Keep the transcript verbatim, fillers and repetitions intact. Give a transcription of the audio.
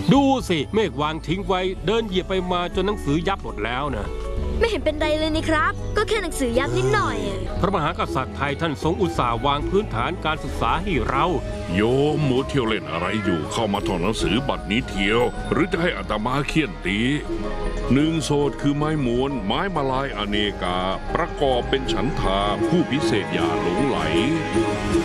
ดูสิเมฆวางทิ้งไว้เดินเหยียบไปมาจนหนังสือยับหมดแล้วนะไม่เห็นเป็นไรเลยนี่ครับก็แค่หนังสือยับนิดหน่อยพระมหากษัตริย์ไทยท่านทรงอุตส่าห์วางพื้นฐานการศึกษาให้เราโยมมัวเที่ยวเล่นอะไรอยู่เข้ามาท่องหนังสือบัดนี้เที่ยวหรือจะให้อาตมาเคี่ยนตีหนึ่งโสดคือไม้มวนไม้มาลายอเนกาประกอบเป็นฉันทาผู้พิเศษอย่าหลงไหล